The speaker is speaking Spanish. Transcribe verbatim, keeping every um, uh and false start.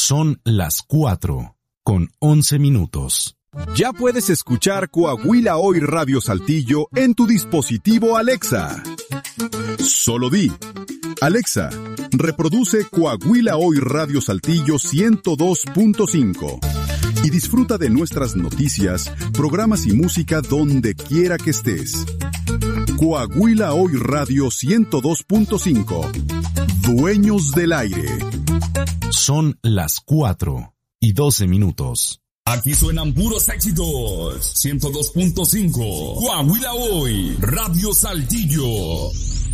Son las cuatro, con once minutos. Ya puedes escuchar Coahuila Hoy Radio Saltillo en tu dispositivo Alexa. Solo di: Alexa, reproduce Coahuila Hoy Radio Saltillo ciento dos punto cinco y disfruta de nuestras noticias, programas y música donde quiera que estés. Coahuila Hoy Radio ciento dos punto cinco. Dueños del aire. Son las cuatro y doce minutos. Aquí suenan puros éxitos. ciento dos punto cinco. Coahuila Hoy Radio Saltillo.